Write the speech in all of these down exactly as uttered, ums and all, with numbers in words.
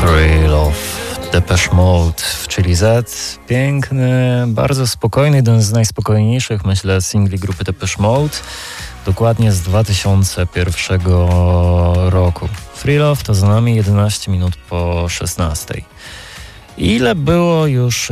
Free Love, Depeche Mode w Chili Z. Piękny, bardzo spokojny, jeden z najspokojniejszych, myślę, singli grupy Depeche Mode. Dokładnie z dwa tysiące pierwszego roku. Free Love to za nami jedenaście minut po szesnastej. Ile było już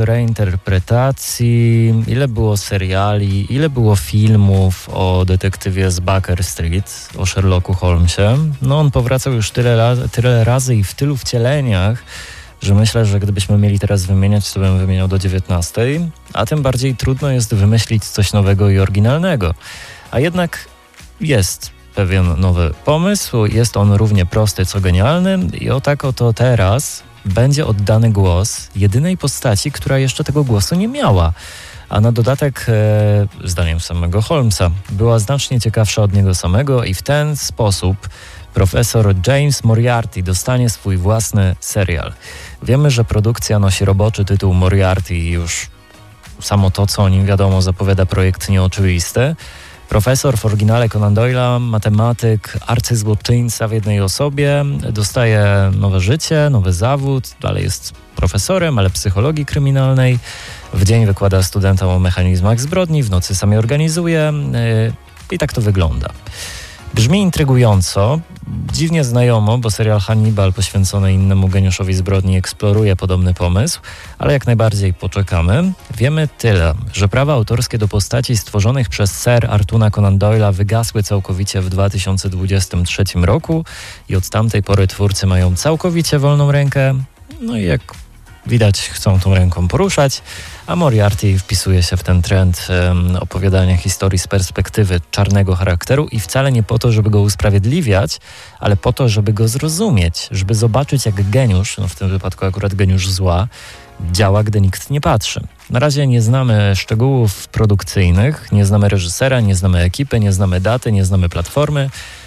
reinterpretacji, ile było seriali, ile było filmów o detektywie z Baker Street, o Sherlocku Holmesie. No on powracał już tyle, tyle razy i w tylu wcieleniach, że myślę, że gdybyśmy mieli teraz wymieniać, to bym wymieniał do dziewiętnastej, a tym bardziej trudno jest wymyślić coś nowego i oryginalnego. A jednak jest pewien nowy pomysł, jest on równie prosty co genialny i o tak oto teraz będzie oddany głos jedynej postaci, która jeszcze tego głosu nie miała. A na dodatek, e, zdaniem samego Holmesa, była znacznie ciekawsza od niego samego i w ten sposób profesor James Moriarty dostanie swój własny serial. Wiemy, że produkcja nosi roboczy tytuł Moriarty i już samo to, co o nim wiadomo, zapowiada projekt nieoczywisty. Profesor w oryginale Conan Doyle'a, matematyk, arcyzłoczyńca w jednej osobie, dostaje nowe życie, nowy zawód, dalej jest profesorem, ale psychologii kryminalnej. W dzień wykłada studentom o mechanizmach zbrodni, w nocy sam je organizuje yy, i tak to wygląda. Brzmi intrygująco, dziwnie znajomo, bo serial Hannibal poświęcony innemu geniuszowi zbrodni eksploruje podobny pomysł, ale jak najbardziej poczekamy. Wiemy tyle, że prawa autorskie do postaci stworzonych przez Sir Arthura Conan Doyle'a wygasły całkowicie w dwa tysiące dwudziestym trzecim roku i od tamtej pory twórcy mają całkowicie wolną rękę, no i jak widać chcą tą ręką poruszać, a Moriarty wpisuje się w ten trend um, opowiadania historii z perspektywy czarnego charakteru i wcale nie po to, żeby go usprawiedliwiać, ale po to, żeby go zrozumieć, żeby zobaczyć, jak geniusz, no w tym wypadku akurat geniusz zła, działa, gdy nikt nie patrzy. Na razie nie znamy szczegółów produkcyjnych, nie znamy reżysera, nie znamy ekipy, nie znamy daty, nie znamy platformy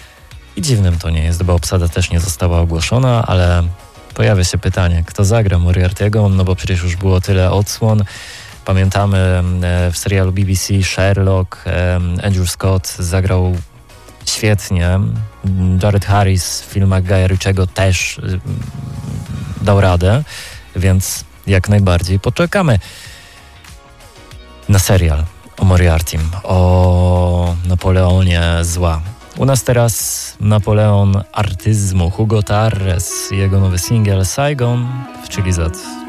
i dziwnym to nie jest, bo obsada też nie została ogłoszona, ale pojawia się pytanie, kto zagra Moriarty'ego, no bo przecież już było tyle odsłon. Pamiętamy w serialu B B C Sherlock, Andrew Scott zagrał świetnie. Jared Harris w filmach Guya Ritchiego też dał radę, więc jak najbardziej poczekamy na serial o Moriartym, o Napoleonie zła. U nas teraz Napoleon artyzmu, Hugo Tarres, jego nowy singiel Saigon w Chili Z.